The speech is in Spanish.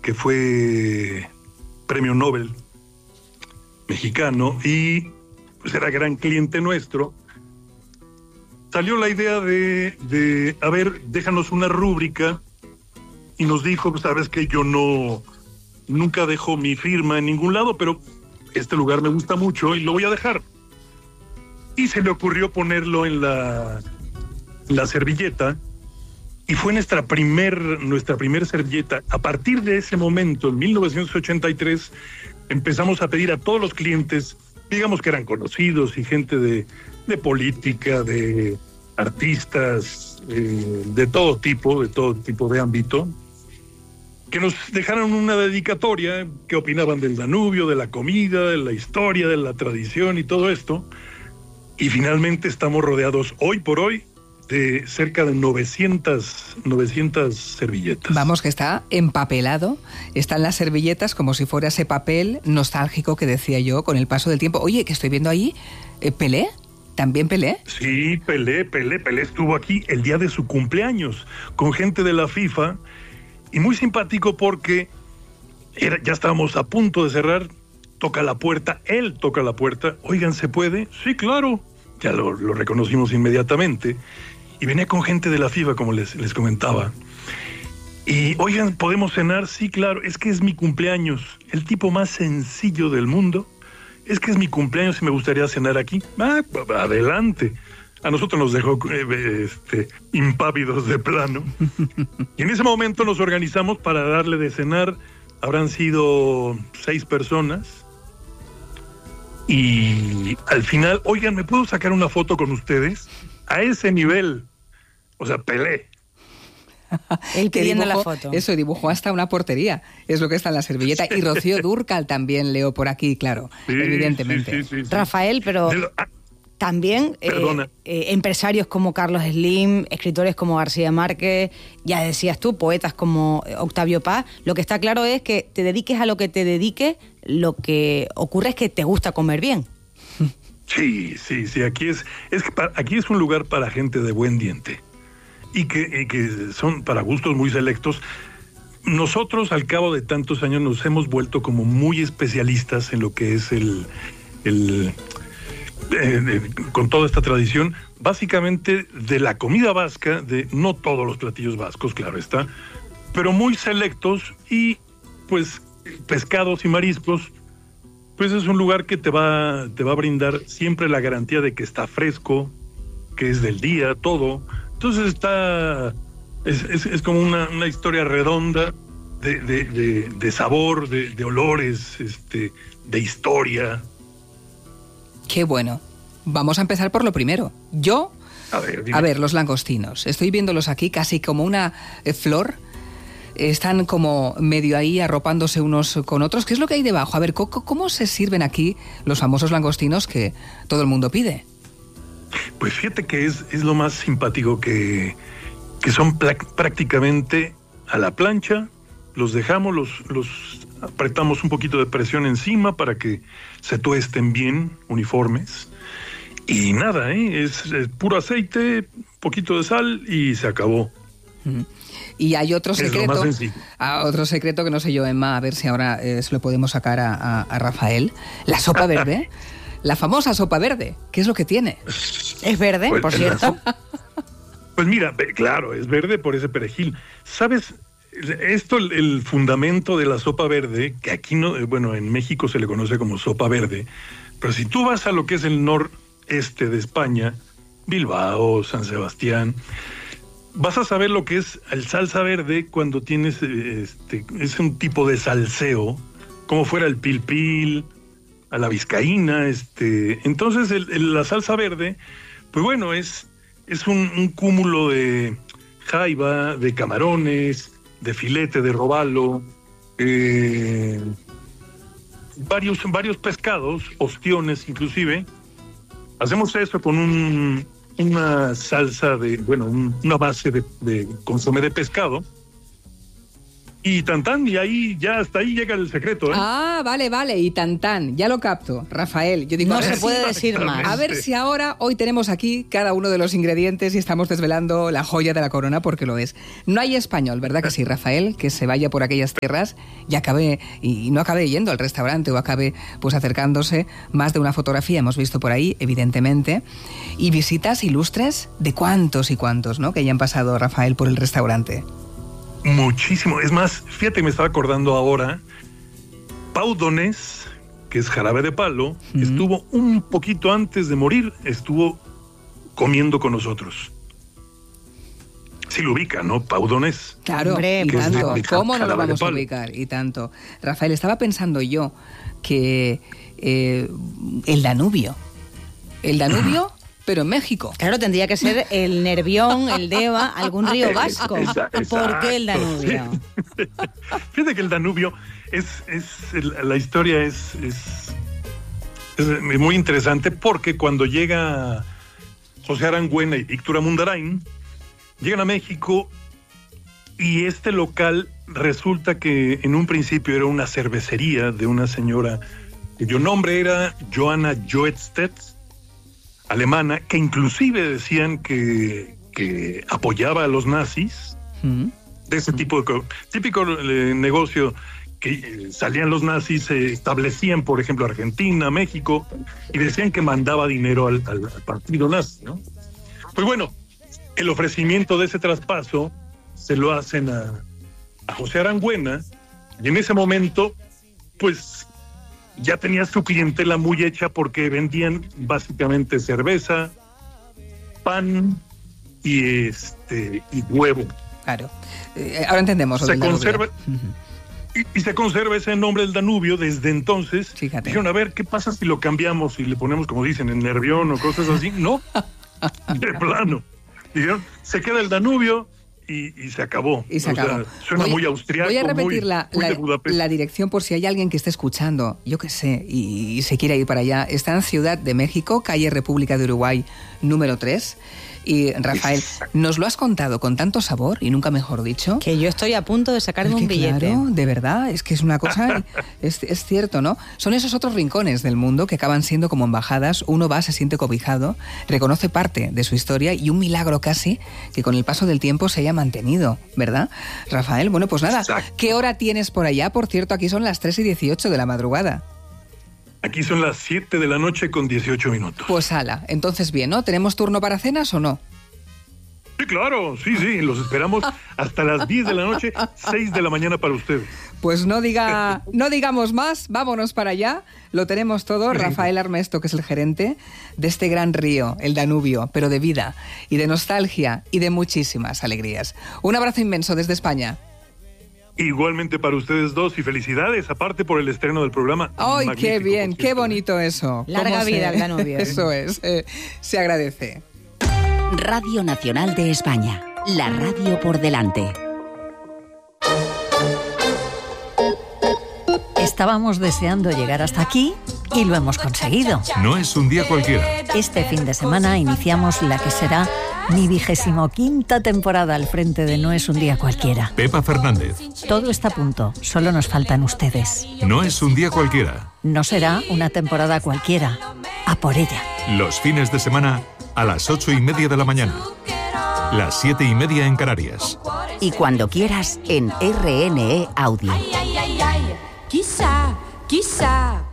que fue premio Nobel mexicano y pues era gran cliente nuestro, salió la idea de a ver, déjanos una rúbrica, y nos dijo, pues sabes que yo nunca dejo mi firma en ningún lado, pero este lugar me gusta mucho y lo voy a dejar. Y se le ocurrió ponerlo en la servilleta, y fue nuestra primer servilleta. A partir de ese momento, en 1983, empezamos a pedir a todos los clientes, digamos que eran conocidos y gente de política, de artistas, de todo tipo de ámbito, que nos dejaran una dedicatoria, que opinaban del Danubio, de la comida, de la historia, de la tradición y todo esto. Y finalmente estamos rodeados hoy por hoy de cerca de 900 servilletas. Vamos, que está empapelado, están las servilletas como si fuera ese papel nostálgico que decía yo con el paso del tiempo. Oye, que estoy viendo ahí, ¿Pelé? ¿También Pelé? Sí, Pelé estuvo aquí el día de su cumpleaños con gente de la FIFA, y muy simpático porque ya estábamos a punto de cerrar, él toca la puerta, oigan, ¿se puede? Sí, claro, ya lo reconocimos inmediatamente. Y venía con gente de la FIFA, como les comentaba. Y, oigan, ¿podemos cenar? Sí, claro, es que es mi cumpleaños. El tipo más sencillo del mundo. Es que es mi cumpleaños y me gustaría cenar aquí. Adelante. A nosotros nos dejó impávidos de plano. Y en ese momento nos organizamos para darle de cenar. Habrán sido 6 personas. Y al final, oigan, ¿me puedo sacar una foto con ustedes? A ese nivel. O sea, Pelé. Él pidiendo la foto. Eso, dibujó hasta una portería. Es lo que está en la servilleta. Y Rocío Dúrcal también leo por aquí, claro, sí, evidentemente. Sí. Rafael, pero también empresarios como Carlos Slim, escritores como García Márquez, ya decías tú, poetas como Octavio Paz. Lo que está claro es que te dediques a lo que te dediques, lo que ocurre es que te gusta comer bien. Sí, aquí es un lugar para gente de buen diente y que son para gustos muy selectos. Nosotros, al cabo de tantos años, nos hemos vuelto como muy especialistas en lo que es con toda esta tradición, básicamente de la comida vasca, de no todos los platillos vascos, claro está, pero muy selectos, y pues pescados y mariscos. Pues es un lugar que te va a brindar siempre la garantía de que está fresco, que es del día, todo. Entonces es como una historia redonda de sabor, de olores, de historia. Qué bueno. Vamos a empezar por lo primero. A ver, los langostinos. Estoy viéndolos aquí casi como una flor. Están como medio ahí arropándose unos con otros. ¿Qué es lo que hay debajo? A ver, ¿cómo se sirven aquí los famosos langostinos que todo el mundo pide? Pues fíjate que es lo más simpático, que son prácticamente a la plancha. Los dejamos, los apretamos un poquito de presión encima para que se tuesten bien, uniformes. Y nada, es puro aceite, poquito de sal y se acabó. Y hay otro secreto que no sé yo, Emma, a ver si ahora se lo podemos sacar a Rafael. La sopa verde, la famosa sopa verde. ¿Qué es lo que tiene? ¿Es verde, pues, por cierto? Pues mira, claro, es verde por ese perejil. ¿Sabes? Esto, el fundamento de la sopa verde, que aquí en México se le conoce como sopa verde, pero si tú vas a lo que es el noreste de España, Bilbao, San Sebastián, vas a saber lo que es el salsa verde cuando tienes es un tipo de salseo, como fuera el pil pil, a la vizcaína, entonces la salsa verde, pues bueno, es un cúmulo de jaiba, de camarones, de filete de robalo, varios pescados, ostiones inclusive. Hacemos eso con una salsa una base de consomé de pescado, Y Tantán, y ahí ya hasta ahí llega el secreto, ¿eh? Ah, vale, y Tantán, ya lo capto, Rafael. Yo digo, no se puede decir más. A ver si ahora, hoy tenemos aquí cada uno de los ingredientes y estamos desvelando la joya de la corona, porque lo es. No hay español, ¿verdad que sí, Rafael? Que se vaya por aquellas tierras y no acabe yendo al restaurante o acabe pues acercándose. Más de una fotografía hemos visto por ahí, evidentemente. Y visitas ilustres de cuántos y cuántos, ¿no? Que hayan pasado, Rafael, por el restaurante. Muchísimo. Es más, fíjate, me estaba acordando ahora, Pau Donés, que es jarabe de palo, estuvo un poquito antes de morir, estuvo comiendo con nosotros. Sí lo ubica, ¿no? Pau Donés. Claro, hombre, y tanto. ¿Cómo no lo vamos a ubicar? Y tanto. Rafael, estaba pensando yo que el Danubio, pero en México. Claro, tendría que ser el Nervión, el Deva, algún río vasco. ¿Por qué el Danubio? Sí. Fíjate que el Danubio la historia es muy interesante, porque cuando llega José Arangüena y Víctor Amundarain, llegan a México, y este local resulta que en un principio era una cervecería de una señora cuyo nombre era Johanna Joetstedt, alemana, que inclusive decían que apoyaba a los nazis, de ese tipo de típico negocio, que salían los nazis, se establecían, por ejemplo, Argentina, México, y decían que mandaba dinero al partido nazi, ¿no? Pues bueno, el ofrecimiento de ese traspaso se lo hacen a José Arangüena, y en ese momento, pues ya tenía su clientela muy hecha, porque vendían básicamente cerveza, pan y huevo. Claro. Ahora entendemos. Se conserva y se conserva ese nombre del Danubio desde entonces. Fíjate. Dijeron, a ver, ¿qué pasa si lo cambiamos y le ponemos, como dicen, en Nervión o cosas así? No, de plano. Dijeron, se queda el Danubio y se acabó. Y se acabó. Sea, suena muy austriaco. Voy a repetir muy la dirección por si hay alguien que esté escuchando, yo qué sé, y se quiere ir para allá. Está en Ciudad de México, calle República de Uruguay, número 3. Y Rafael, nos lo has contado con tanto sabor, y nunca mejor dicho, que yo estoy a punto de sacarme un billete. Claro, de verdad, es que es una cosa, es cierto, ¿no? Son esos otros rincones del mundo que acaban siendo como embajadas. Uno va, se siente cobijado, reconoce parte de su historia, y un milagro casi que con el paso del tiempo se haya mantenido, ¿verdad, Rafael? Bueno, pues nada, exacto. ¿Qué hora tienes por allá? Por cierto, aquí son las 3:18 de la madrugada. Aquí son las 7 de la noche con 18 minutos. Pues ala, entonces bien, ¿no? ¿Tenemos turno para cenas o no? Sí, claro, sí, los esperamos hasta las 10 de la noche, 6 de la mañana para ustedes. Pues no digamos más, vámonos para allá. Lo tenemos todo. Rafael Armesto, que es el gerente de este gran río, el Danubio, pero de vida y de nostalgia y de muchísimas alegrías. Un abrazo inmenso desde España. Igualmente para ustedes dos, y felicidades, aparte por el estreno del programa. ¡Ay, qué bien! ¡Qué bonito eso! Larga vida al Danubio. Eso es, se agradece. Radio Nacional de España, la radio por delante. Estábamos deseando llegar hasta aquí y lo hemos conseguido. No es un día cualquiera. Este fin de semana iniciamos la que será mi 25ª temporada al frente de No es un día cualquiera. Pepa Fernández. Todo está a punto, solo nos faltan ustedes. No es un día cualquiera. No será una temporada cualquiera. A por ella. Los fines de semana a las 8:30 de la mañana. Las 7:30 en Canarias. Y cuando quieras en RNE Audio. Quizá